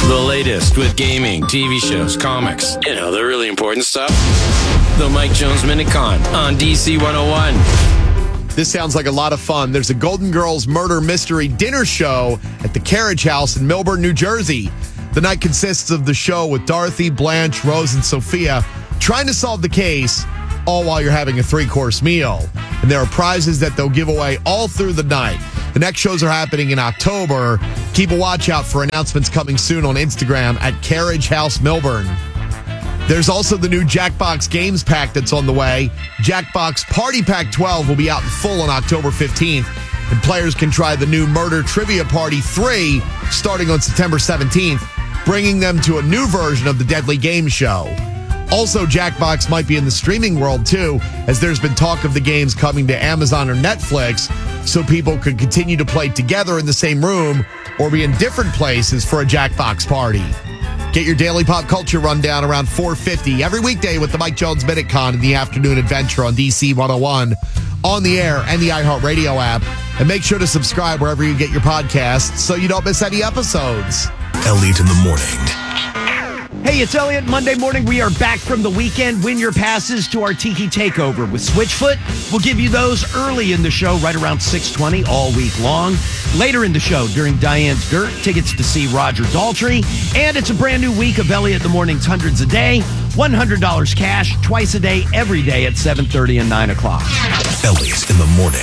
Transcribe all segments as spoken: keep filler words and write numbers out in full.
The latest with gaming, T V shows, comics, you know, the really important stuff. The Mike Jones Minute Con on D C one oh one. This sounds like a lot of fun. There's a Golden Girls murder mystery dinner show at the Carriage House in Millburn, New Jersey. The night consists of the show with Dorothy, Blanche, Rose, and Sophia trying to solve the case, all while you're having a three-course meal. And there are prizes that they'll give away all through the night. The next shows are happening in October. Keep a watch out for announcements coming soon on Instagram at Carriage House Millburn. There's also the new Jackbox Games Pack that's on the way. Jackbox Party Pack twelve will be out in full on October fifteenth, and players can try the new Murder Trivia Party three starting on September seventeenth, bringing them to a new version of the Deadly Game Show. Also, Jackbox might be in the streaming world, too, as there's been talk of the games coming to Amazon or Netflix, so people could continue to play together in the same room or be in different places for a Jackbox party. Get your daily pop culture rundown around four fifty every weekday with the Mike Jones Minute Con in the afternoon adventure on D C one oh one, on the air and the iHeartRadio app. And make sure to subscribe wherever you get your podcasts so you don't miss any episodes. Elliot in the morning. Hey, it's Elliot. Monday morning, we are back from the weekend. Win your passes to our Tiki Takeover with Switchfoot. We'll give you those early in the show, right around six twenty all week long. Later in the show, during Diane's Dirt, tickets to see Roger Daltrey. And it's a brand new week of Elliot in the Morning's Hundreds a Day. one hundred dollars cash, twice a day, every day at seven thirty and nine o'clock. Elliot in the morning.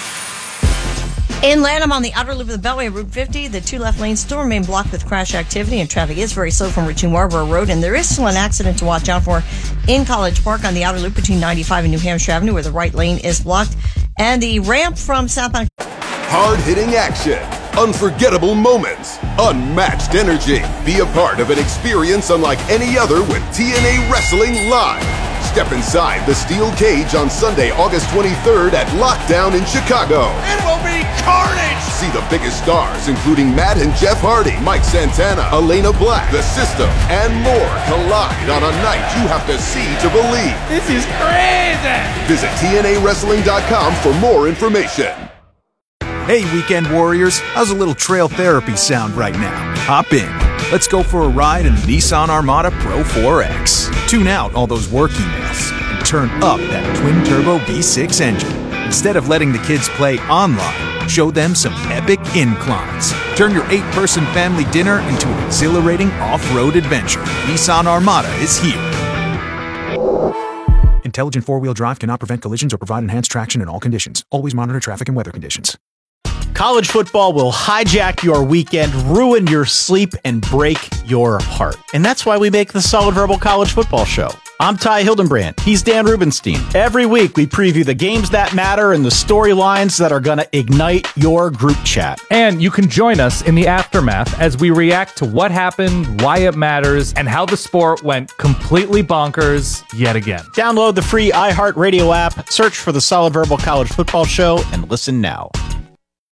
In Lanham on the outer loop of the Beltway, Route fifty, the two left lanes still remain blocked with crash activity, and traffic is very slow from Route two Marlborough Road. And there is still an accident to watch out for in College Park on the outer loop between ninety-five and New Hampshire Avenue, where the right lane is blocked. And the ramp from southbound. Hard-hitting action, unforgettable moments, unmatched energy. Be a part of an experience unlike any other with T N A Wrestling Live. Step inside the steel cage on Sunday, August twenty-third at Lockdown in Chicago. It will be carnage! See the biggest stars, including Matt and Jeff Hardy, Mike Santana, Elena Black, The System, and more collide on a night you have to see to believe. This is crazy! Visit T N A wrestling dot com for more information. Hey, Weekend Warriors, how's a little trail therapy sound right now? Hop in. Let's go for a ride in the Nissan Armada Pro four X. Tune out all those work emails and turn up that twin-turbo V six engine. Instead of letting the kids play online, show them some epic inclines. Turn your eight-person family dinner into an exhilarating off-road adventure. Nissan Armada is here. Intelligent four-wheel drive cannot prevent collisions or provide enhanced traction in all conditions. Always monitor traffic and weather conditions. College football will hijack your weekend, ruin your sleep, and break your heart. And that's why we make the Solid Verbal College Football Show. I'm Ty Hildenbrand. He's Dan Rubenstein. Every week, we preview the games that matter and the storylines that are going to ignite your group chat. And you can join us in the aftermath as we react to what happened, why it matters, and how the sport went completely bonkers yet again. Download the free iHeartRadio app, search for the Solid Verbal College Football Show, and listen now.